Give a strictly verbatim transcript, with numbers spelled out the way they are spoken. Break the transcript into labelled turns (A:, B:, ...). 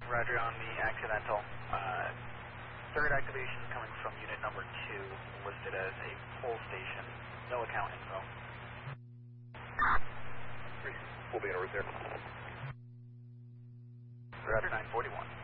A: Roger on the accidental. Uh, third activation coming from unit number two, listed as a pole station. No account info.
B: We'll be in over there.
A: Roger nine forty-one.